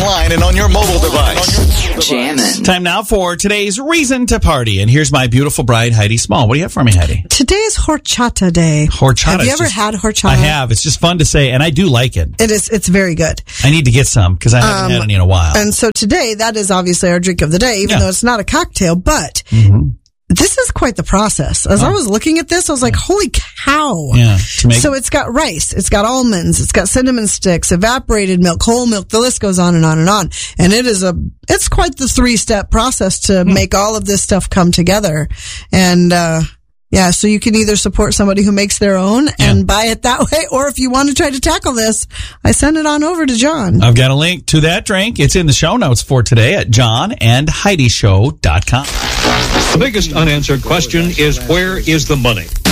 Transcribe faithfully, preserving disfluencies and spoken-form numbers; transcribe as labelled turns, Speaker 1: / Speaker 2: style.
Speaker 1: online and on your mobile device.
Speaker 2: Jammin'.
Speaker 3: Time now for today's Reason to Party. And here's my beautiful bride, Heidi Small. What do you have for me, Heidi?
Speaker 4: Today is horchata day.
Speaker 3: Horchata.
Speaker 4: Have you
Speaker 3: It's
Speaker 4: ever
Speaker 3: just-
Speaker 4: had horchata?
Speaker 3: I have. It's just fun to say, and I do like it.
Speaker 4: It is. It's very good.
Speaker 3: I need to get some because I haven't
Speaker 4: Um,
Speaker 3: had any in a while.
Speaker 4: And so today, that is obviously our drink of the day, even
Speaker 3: Yeah.
Speaker 4: though it's not a cocktail. But
Speaker 3: Mm-hmm.
Speaker 4: this is quite the process. As I was looking at this, I was like, holy cow.
Speaker 3: Yeah. To make
Speaker 4: So it's got rice, it's got almonds, it's got cinnamon sticks, evaporated milk, whole milk, the list goes on and on and on. And it is a, it's quite the three-step process to
Speaker 3: Hmm.
Speaker 4: make all of this stuff come together. And, uh, yeah, so you can either support somebody who makes their own and
Speaker 3: Yeah.
Speaker 4: buy it that way, or if you want to try to tackle this, I send it on over to John.
Speaker 3: I've got a link to that drink. It's in the show notes for today at john and heidi show dot com.
Speaker 5: The biggest unanswered question is, where is the money?